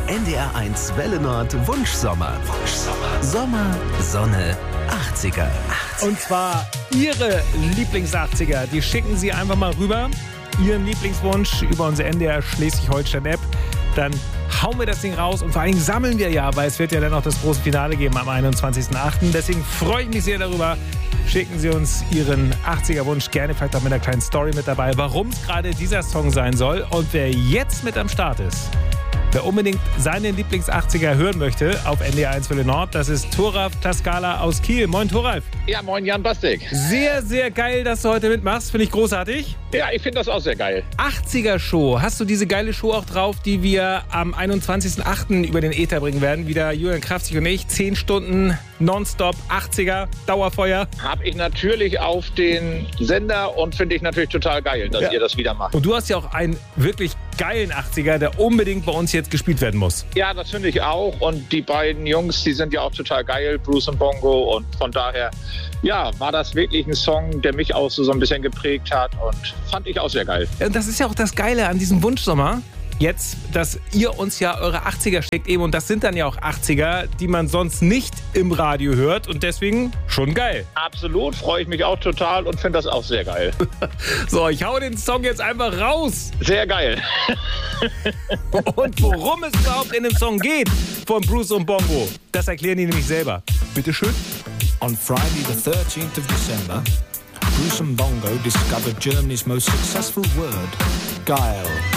NDR1 Welle Nord Wunschsommer. Sommer, Sonne, 80er. Und zwar Ihre Lieblings-80er. Die schicken Sie einfach mal rüber. Ihren Lieblingswunsch über unsere NDR Schleswig-Holstein-App. Dann hauen wir das Ding raus und vor allen Dingen sammeln wir ja, weil es wird ja dann noch das große Finale geben am 21.08. Deswegen freue ich mich sehr darüber. Schicken Sie uns Ihren 80er-Wunsch gerne, vielleicht auch mit einer kleinen Story mit dabei, warum es gerade dieser Song sein soll. Und wer jetzt mit am Start ist, wer unbedingt seine Lieblings-80er hören möchte auf NDR1 Welle Nord, das ist Thoralf Taskala aus Kiel. Moin Thoralf. Ja, moin Jan Bastek. Sehr, sehr geil, dass du heute mitmachst. Finde ich großartig. Ja, ich finde das auch sehr geil. 80er-Show. Hast du diese geile Show auch drauf, die wir am 21.08. über den Äther bringen werden? Wieder Julian Kraftzig und ich. 10 Stunden nonstop 80er, Dauerfeuer. Habe ich natürlich auf den Sender und finde ich natürlich total geil, dass ihr das wieder macht. Und du hast ja auch einen wirklich geilen 80er, der unbedingt bei uns jetzt gespielt werden muss. Ja, das finde ich auch. Und die beiden Jungs, die sind ja auch total geil, Bruce und Bongo. Und von daher, ja, war das wirklich ein Song, der mich auch so ein bisschen geprägt hat. Und fand ich auch sehr geil. Und das ist ja auch das Geile an diesem Wunschsommer. Jetzt, dass ihr uns ja eure 80er schickt eben, und das sind dann ja auch 80er, die man sonst nicht im Radio hört und deswegen schon geil. Absolut, freue ich mich auch total und finde das auch sehr geil. So, ich hau den Song jetzt einfach raus. Sehr geil. Und worum es überhaupt in dem Song geht von Bruce und Bongo, das erklären die nämlich selber. Bitte schön. On Friday the 13th of December, Bruce and Bongo discovered Germany's most successful word, geil.